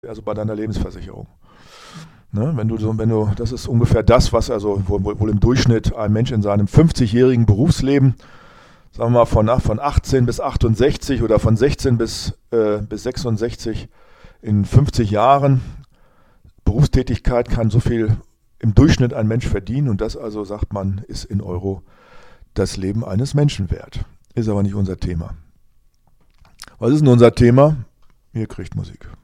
also bei deiner Lebensversicherung. Ne? Das ist ungefähr das, was also wohl im Durchschnitt ein Mensch in seinem 50-jährigen Berufsleben, sagen wir mal von 18 bis 68 oder von 16 bis 66 in 50 Jahren Berufstätigkeit kann so viel im Durchschnitt ein Mensch verdienen und das also, sagt man, ist in Euro das Leben eines Menschen wert. Ist aber nicht unser Thema. Was ist denn unser Thema? Ihr kriegt Musik.